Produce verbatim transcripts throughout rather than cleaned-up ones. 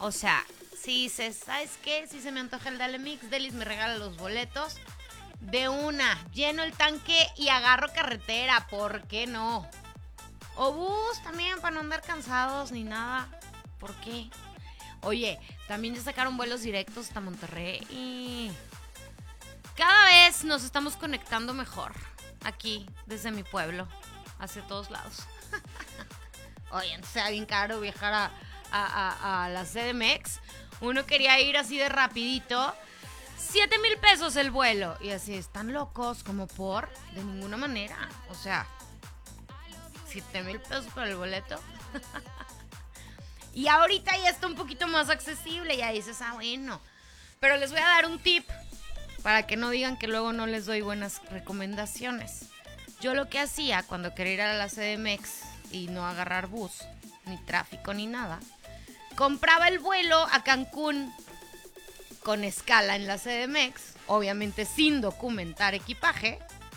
O sea, si dices, ¿sabes qué? Si se me antoja el Dale Mix, Delis me regala los boletos. De una, lleno el tanque y agarro carretera, ¿por qué no? O bus también, para no andar cansados ni nada. ¿Por qué? Oye, también ya sacaron vuelos directos hasta Monterrey y cada vez nos estamos conectando mejor aquí, desde mi pueblo, hacia todos lados. Oye, antes era bien caro viajar a, a, a, a la C D M X. Uno quería ir así de rapidito. Siete mil pesos el vuelo. Y así, están locos, como por, de ninguna manera. O sea, siete mil pesos por el boleto. Y ahorita ya está un poquito más accesible. Ya dices, ah, bueno. Pero les voy a dar un tip para que no digan que luego no les doy buenas recomendaciones. Yo lo que hacía cuando quería ir a la C D M X y no agarrar bus, ni tráfico, ni nada, compraba el vuelo a Cancún con escala en la C D M X, obviamente sin documentar equipaje,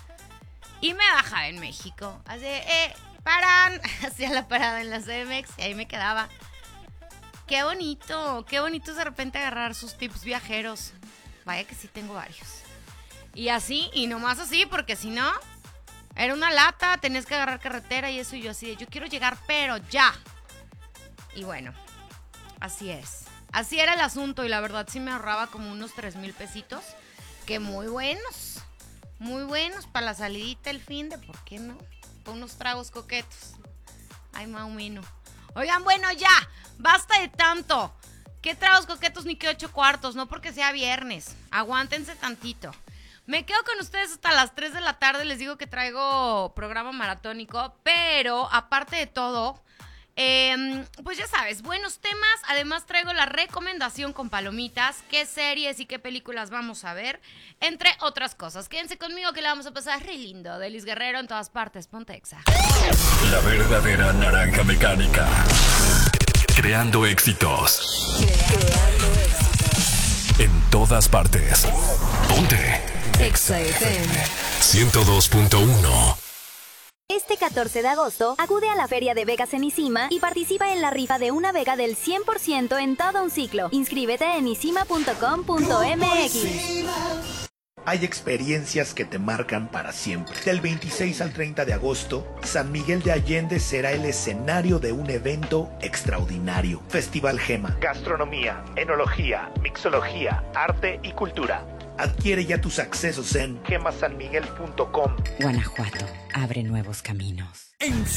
y me bajaba en México. Así, eh, paran, hacía la parada en la C D M X y ahí me quedaba. Qué bonito, qué bonito es de repente agarrar sus tips viajeros. Vaya que sí tengo varios. Y así, y nomás así, porque si no, era una lata, tenías que agarrar carretera y eso, y yo así de, yo quiero llegar, pero ya. Y bueno, así es. Así era el asunto y la verdad sí me ahorraba como unos tres mil pesitos, que muy buenos, muy buenos para la salidita el fin de, ¿por qué no? Con unos tragos coquetos. Ay, más o menos. Oigan, bueno, ya, basta de tanto. ¿Qué tragos coquetos ni qué ocho cuartos? No porque sea viernes. Aguántense tantito. Me quedo con ustedes hasta las tres de la tarde. Les digo que traigo programa maratónico. Pero, aparte de todo, eh, pues ya sabes, buenos temas. Además traigo la recomendación con palomitas. Qué series y qué películas vamos a ver. Entre otras cosas. Quédense conmigo que la vamos a pasar re lindo. Delis Guerrero en todas partes. Ponte Exa. La verdadera naranja mecánica. Creando éxitos. Creando éxitos. En todas partes. Ponte Exa F M ciento dos punto uno. Este catorce de agosto, acude a la Feria de Vegas en Isima y participa en la rifa de una Vega del cien por ciento en todo un ciclo. Inscríbete en isima punto com punto m x. Hay experiencias que te marcan para siempre. Del veintiséis al treinta de agosto, San Miguel de Allende será el escenario de un evento extraordinario. Festival Gema. Gastronomía, enología, mixología, arte y cultura. Adquiere ya tus accesos en gema san miguel punto com. Guanajuato abre nuevos caminos.